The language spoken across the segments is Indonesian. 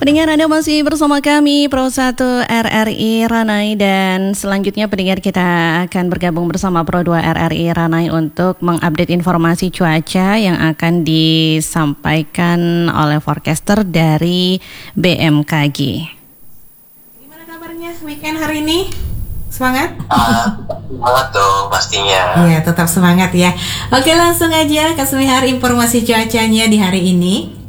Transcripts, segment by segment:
Pendengar, Anda masih bersama kami Pro 1 RRI Ranai, dan selanjutnya pendengar kita akan bergabung bersama Pro 2 RRI Ranai untuk mengupdate informasi cuaca yang akan disampaikan oleh forecaster dari BMKG. Gimana kabarnya weekend hari ini? Semangat? Semangat dong pastinya. Iya, tetap semangat ya. Oke, langsung aja Kak Sumihar informasi cuacanya di hari ini.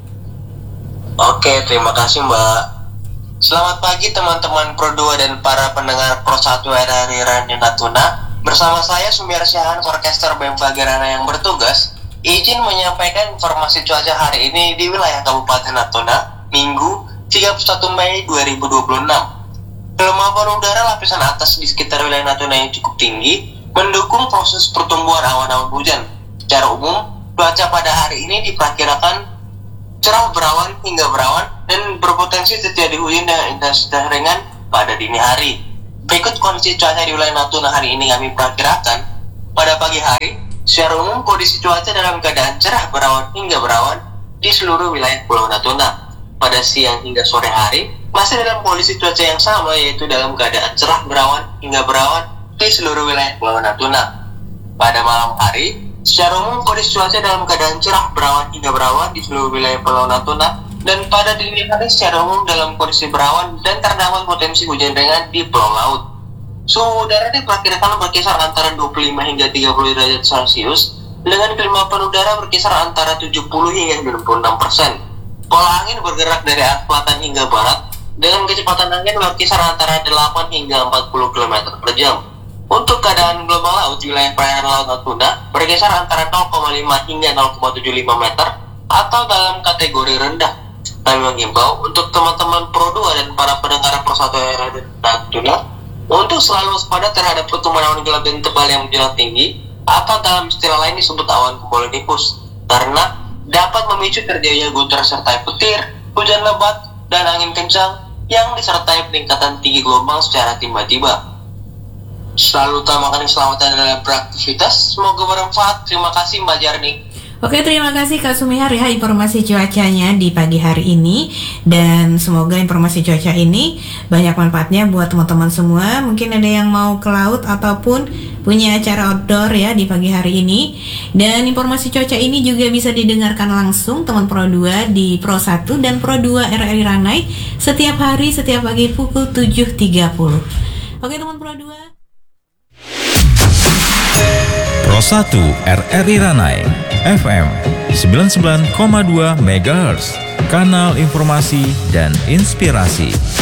Oke, terima kasih Mbak. Selamat pagi teman-teman Pro 2 dan para pendengar Pro 1 RRI Ranai Natuna. Bersama saya Sumiar Syahan, forecaster BMKG Ranai yang bertugas, izin menyampaikan informasi cuaca hari ini di wilayah Kabupaten Natuna, Minggu 31 Mei 2026. Kelembapan udara lapisan atas di sekitar wilayah Natuna yang cukup tinggi mendukung proses pertumbuhan awan-awan hujan. Secara umum, cuaca pada hari ini diperkirakan cerah berawan hingga berawan dan berpotensi terjadi hujan dengan intensitas ringan pada dini hari. Berikut kondisi cuaca di wilayah Natuna hari ini kami perkirakan. Pada pagi hari, secara umum kondisi cuaca dalam keadaan cerah berawan hingga berawan di seluruh wilayah Pulau Natuna. Pada siang hingga sore hari, masih dalam kondisi cuaca yang sama, yaitu dalam keadaan cerah berawan hingga berawan di seluruh wilayah Pulau Natuna. Pada malam hari, secara umum kondisi cuaca dalam keadaan cerah berawan hingga berawan di seluruh wilayah Pulau Natuna, dan pada dini hari secara umum dalam kondisi berawan dan terdapat potensi hujan ringan di pulau laut. Suhu udara diperkirakan berkisar antara 25 hingga 30 derajat Celcius dengan kelembapan udara berkisar antara 70 hingga 96%. Pola angin bergerak dari arah selatan hingga barat dengan kecepatan angin berkisar antara 8 hingga 40 km per jam. Untuk keadaan gelombang laut di wilayah perairan laut Natuna berkisar antara 0,5 hingga 0,75 meter atau dalam kategori rendah. Kami mengimbau untuk teman-teman Pro 2 dan para pendengar Pro 1 RRI Natuna untuk selalu waspada terhadap pertumbuhan awan gelap dan tebal yang menjulang tinggi, atau dalam istilah lain disebut awan cumulonimbus, karena dapat memicu terjadinya guntur serta petir, hujan lebat, dan angin kencang yang disertai peningkatan tinggi gelombang secara tiba-tiba. Selalu utamakan keselamatan dalam beraktivitas. Semoga bermanfaat. Terima kasih Mbak Jarni. Oke, terima kasih Kak Sumihar ya informasi cuacanya di pagi hari ini. Dan semoga informasi cuaca ini banyak manfaatnya buat teman-teman semua. Mungkin ada yang mau ke laut ataupun punya acara outdoor ya di pagi hari ini. Dan informasi cuaca ini juga bisa didengarkan langsung teman Pro 2 di Pro 1 dan Pro 2 RRI Ranai setiap hari, setiap pagi pukul 7.30. Oke teman Pro 2. Pro 1 RRI Ranai FM 99,2 MHz, kanal informasi dan inspirasi.